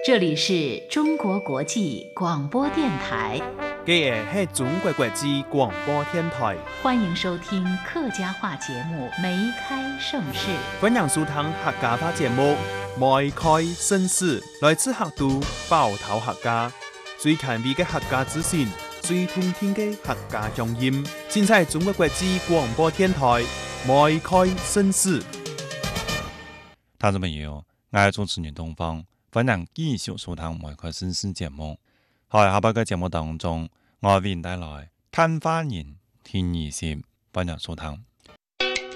这里是中国国际广播电台， 这个是中国国际广播电台， 欢迎收听客家话节目《梅开盛世》。 欢迎收听客家话节目《梅开盛世》，来自客都包头客家，最前卫的客家资讯，最通天的客家乡音，尽在中国国际广播电台《梅开盛世》。 听众朋友，我係主持人東方，歡迎繼續收聽《梅開盛世》節目。喺下邊嘅節目當中，我為您帶來探花人天意線，歡迎收聽。